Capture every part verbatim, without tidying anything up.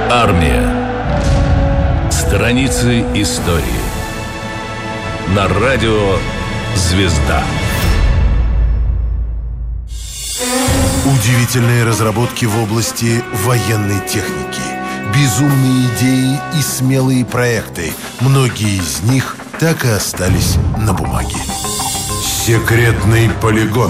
Армия. Страницы истории. На радио «Звезда». Удивительные разработки в области военной техники, безумные идеи и смелые проекты. Многие из них так и остались на бумаге. Секретный полигон.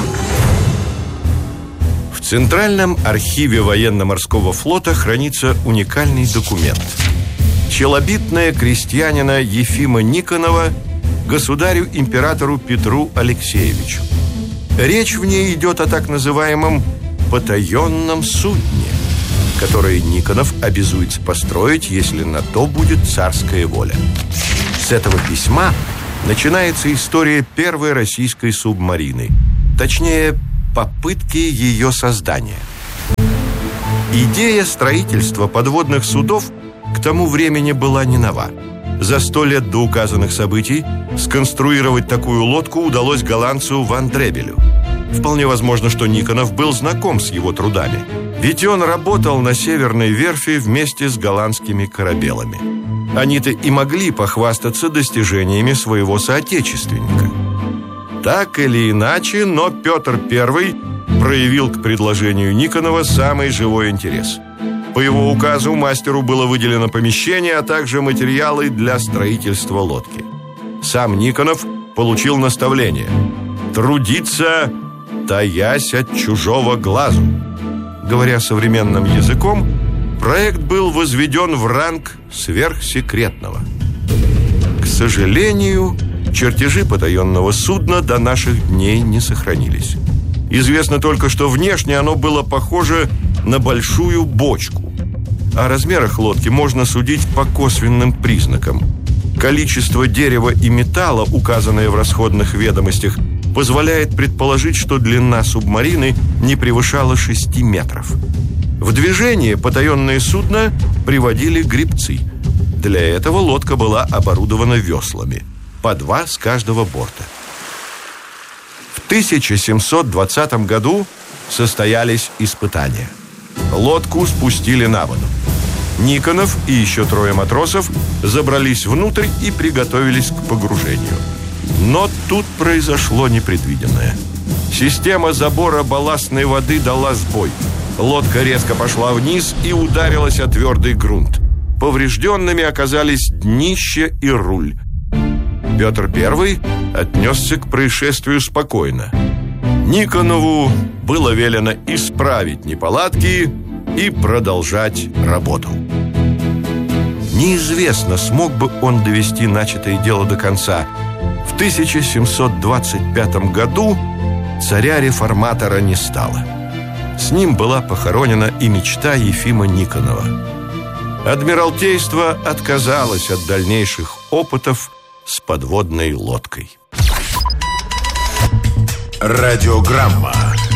В Центральном архиве военно-морского флота хранится уникальный документ. Челобитное крестьянина Ефима Никонова государю-императору Петру Алексеевичу. Речь в ней идет о так называемом потаенном судне, которое Никонов обязуется построить, если на то будет царская воля. С этого письма начинается история первой российской субмарины, точнее, попытки ее создания. Идея строительства подводных судов к тому времени была не нова. За сто лет до указанных событий сконструировать такую лодку удалось голландцу Ван Дребелю. Вполне возможно, что Никонов был знаком с его трудами, ведь он работал на Северной верфи вместе с голландскими корабелами. Они-то и могли похвастаться достижениями своего соотечественника. Так или иначе, но Петр Первый проявил к предложению Никонова самый живой интерес. По его указу мастеру было выделено помещение, а также материалы для строительства лодки. Сам Никонов получил наставление трудиться, таясь от чужого глазу. Говоря современным языком, проект был возведен в ранг сверхсекретного. К сожалению, чертежи потаенного судна до наших дней не сохранились. Известно только, что внешне оно было похоже на большую бочку. О размерах лодки можно судить по косвенным признакам. Количество дерева и металла, указанное в расходных ведомостях, позволяет предположить, что длина субмарины не превышала шести метров. В движение потаенное судно приводили гребцы. Для этого лодка была оборудована веслами, по два с каждого борта. В тысяча семьсот двадцатом году состоялись испытания. Лодку спустили на воду. Никонов и еще трое матросов забрались внутрь и приготовились к погружению. Но тут произошло непредвиденное. Система забора балластной воды дала сбой. Лодка резко пошла вниз и ударилась о твердый грунт. Поврежденными оказались днище и руль. Петр Первый отнесся к происшествию спокойно. Никонову было велено исправить неполадки и продолжать работу. Неизвестно, смог бы он довести начатое дело до конца. В тысяча семьсот двадцать пятом году царя-реформатора не стало. С ним была похоронена и мечта Ефима Никонова. Адмиралтейство отказалось от дальнейших опытов с подводной лодкой. Радиограмма.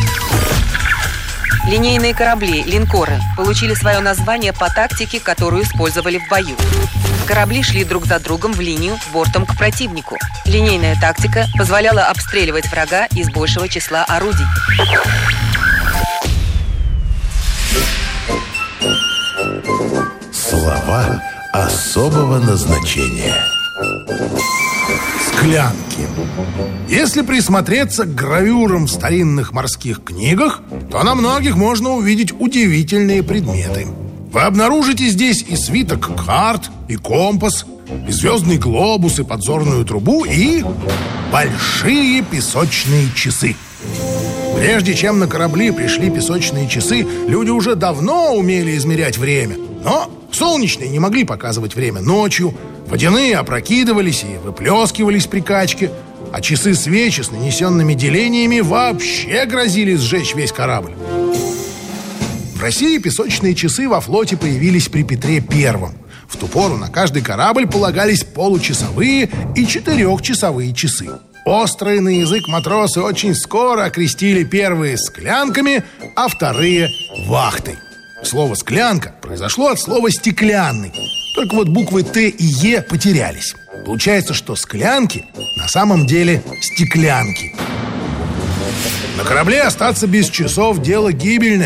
Линейные корабли, линкоры, получили свое название по тактике, которую использовали в бою. Корабли шли друг за другом в линию, бортом к противнику. Линейная тактика позволяла обстреливать врага из большего числа орудий. Слова особого назначения. Склянки. Если присмотреться к гравюрам в старинных морских книгах, то на многих можно увидеть удивительные предметы. Вы обнаружите здесь и свиток карт, и компас, и звездный глобус, и подзорную трубу, и большие песочные часы. Прежде чем на корабли пришли песочные часы, люди уже давно умели измерять время. Но солнечные не могли показывать время ночью, водяные опрокидывались и выплескивались при качке, а часы-свечи с нанесенными делениями вообще грозили сжечь весь корабль. В России песочные часы во флоте появились при Петре Первом. В ту пору на каждый корабль полагались получасовые и четырехчасовые часы. Острые на язык матросы очень скоро окрестили первые склянками, а вторые вахтой. Слово «склянка» произошло от слова «стеклянный». Только вот буквы «Т» и «Е» потерялись. Получается, что склянки на самом деле стеклянки. На корабле остаться без часов – дело гибельное.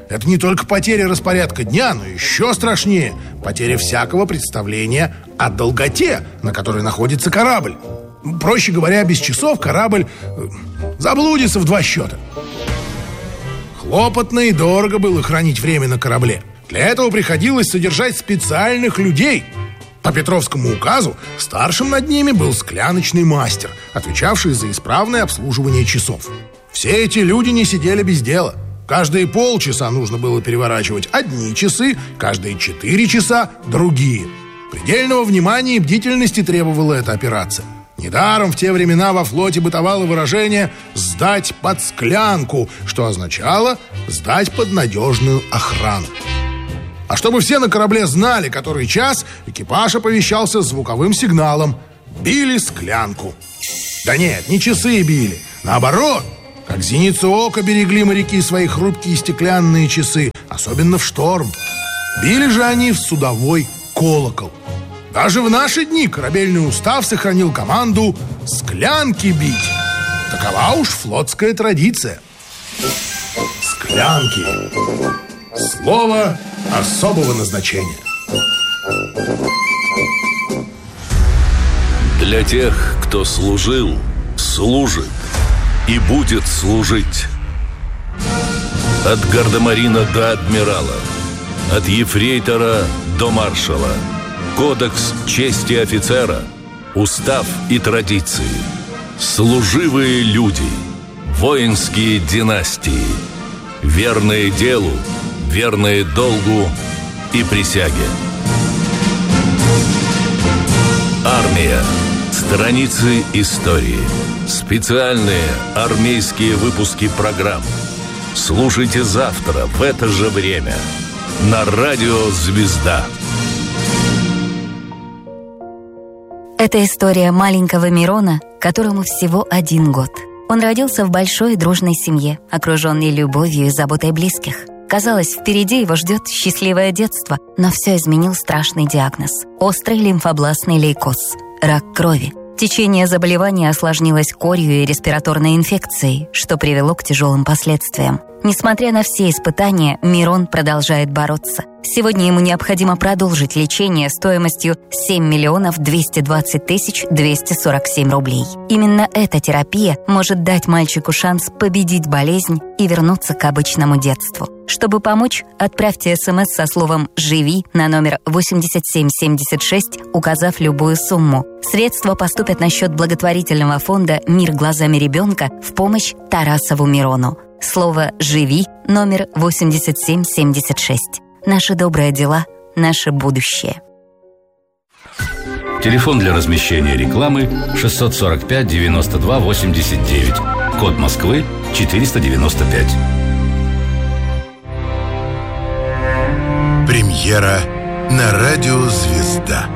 Это не только потеря распорядка дня, но еще страшнее потеря всякого представления о долготе, на которой находится корабль. Проще говоря, без часов корабль заблудится в два счета. Хлопотно и дорого было хранить время на корабле. Для этого приходилось содержать специальных людей. По Петровскому указу старшим над ними был скляночный мастер, отвечавший за исправное обслуживание часов. Все эти люди не сидели без дела. Каждые полчаса нужно было переворачивать одни часы, каждые четыре часа другие. Предельного внимания и бдительности требовала эта операция. Недаром в те времена во флоте бытовало выражение «сдать под склянку», что означало «сдать под надежную охрану». А чтобы все на корабле знали, который час, экипаж оповещался звуковым сигналом. Били склянку. Да нет, не часы били. Наоборот, как зеницу ока берегли моряки свои хрупкие стеклянные часы, особенно в шторм. Били же они в судовой колокол. Даже в наши дни корабельный устав сохранил команду «склянки бить». Такова уж флотская традиция. Склянки. Слово особого назначения. Для тех, кто служил, служит и будет служить. От гардемарина до адмирала, от ефрейтора до маршала. Кодекс чести офицера, устав и традиции. Служивые люди, воинские династии, верные делу, верные долгу и присяге. Армия. Страницы истории. Специальные армейские выпуски программ. Слушайте завтра в это же время на радио «Звезда». Это история маленького Мирона, которому всего один год. Он родился в большой дружной семье, окруженный любовью и заботой близких. Казалось, впереди его ждет счастливое детство, но все изменил страшный диагноз – острый лимфобластный лейкоз – рак крови. Течение заболевания осложнилось корью и респираторной инфекцией, что привело к тяжелым последствиям. Несмотря на все испытания, Мирон продолжает бороться. Сегодня ему необходимо продолжить лечение стоимостью семь миллионов двести двадцать тысяч двести сорок семь рублей. Именно эта терапия может дать мальчику шанс победить болезнь и вернуться к обычному детству. Чтобы помочь, отправьте смс со словом «Живи» на номер восемьдесят семь семьдесят шесть, указав любую сумму. Средства поступят на счет благотворительного фонда «Мир глазами ребенка» в помощь Тарасову Мирону. Слово «Живи» номер восемьдесят семь семьдесят шесть. Наши добрые дела, наше будущее. Телефон для размещения рекламы шестьсот сорок пять девяносто два восемьдесят девять. Код Москвы четыреста девяносто пять. Премьера на радио «Звезда».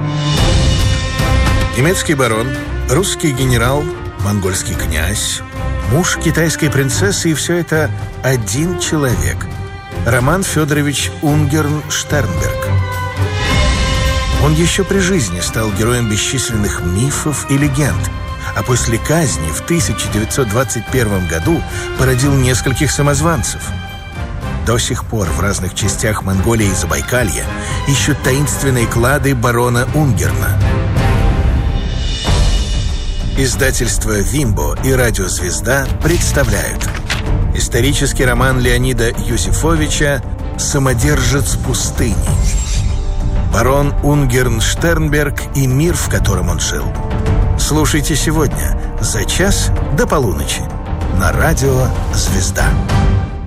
Немецкий барон, русский генерал, монгольский князь, муж китайской принцессы, и все это один человек – Роман Федорович Унгерн-Штернберг. Он еще при жизни стал героем бесчисленных мифов и легенд, а после казни в тысяча девятьсот двадцать первом году породил нескольких самозванцев. До сих пор в разных частях Монголии и Забайкалья ищут таинственные клады барона Унгерна. Издательство «Вимбо» и радио «Звезда» представляют исторический роман Леонида Юзефовича «Самодержец пустыни». Барон Унгерн-Штернберг и мир, в котором он жил. Слушайте сегодня за час до полуночи на радио «Звезда».